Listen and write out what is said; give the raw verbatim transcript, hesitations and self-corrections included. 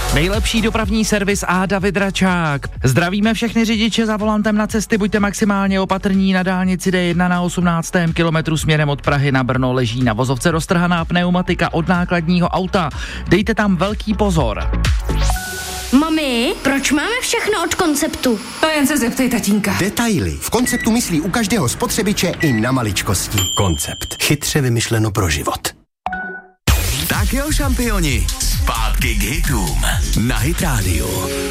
Nejlepší dopravní servis a David Račák. Zdravíme všechny řidiče za volantem na cesty, buďte maximálně opatrní. Na dálnici D jedna na osmnáctém kilometru směrem od Prahy na Brno leží na vozovce roztrhaná pneumatika od nákladního auta. Dejte tam velký pozor. Mami, proč máme všechno od Konceptu? To jen se zeptej tatínka. Detaily. V Konceptu myslí u každého spotřebiče i na maličkosti. Koncept. Chytře vymyšleno pro život. Tak jo, šampioni, zpátky k hitům na Hit Radio.